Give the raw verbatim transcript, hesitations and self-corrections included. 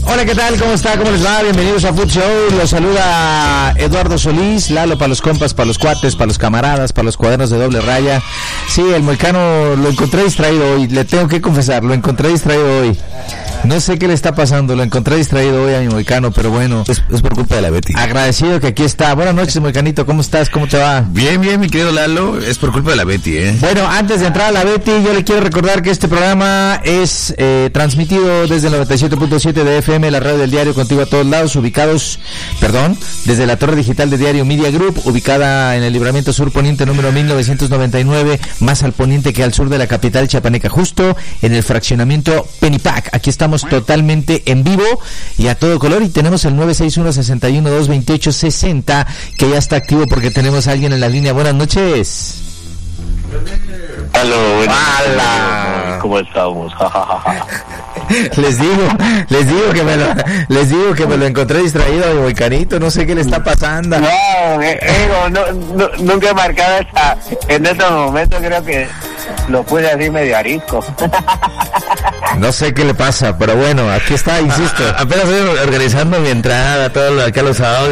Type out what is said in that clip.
Hola, ¿qué tal? ¿Cómo está? ¿Cómo les va? Bienvenidos a Food Show. Los saluda Eduardo Solís, Lalo para los compas, para los cuates, para los camaradas, para los cuadernos de doble raya. Sí, el Moicano lo encontré distraído hoy, le tengo que confesar, lo encontré distraído hoy. No sé qué le está pasando, lo encontré distraído hoy a mi Moicano, pero bueno. Es, es por culpa de la Betty. Agradecido que aquí está. Buenas noches, Moicanito, ¿cómo estás? ¿Cómo te va? Bien, bien, mi querido Lalo, es por culpa de la Betty, ¿eh? Bueno, antes de entrar a la Betty, yo le quiero recordar que este programa es eh, transmitido desde el noventa y siete punto siete de F M, la radio del diario Contigo a todos lados, ubicados, perdón, desde la torre digital de Diario Media Group, ubicada en el Libramiento Sur Poniente número mil novecientos noventa y nueve, más al poniente que al sur de la capital chiapaneca, justo en el fraccionamiento Penipac. Aquí estamos totalmente en vivo y a todo color, y tenemos el nueve seis uno, seis uno, dos dos ocho, seis cero que ya está activo porque tenemos a alguien en la línea. Buenas noches. Aló, buenas ¡Hala! ¿Cómo estamos? Les digo, les digo que me lo, les digo que me lo encontré distraído a mi Moicanito, no sé qué le está pasando. No, Ego, no, no, nunca he marcado esta, en estos momentos creo que lo pude así medio arisco. No sé qué le pasa, pero bueno, aquí está, insisto. A, a, apenas estoy organizando mi entrada, todo lo acá los sábados.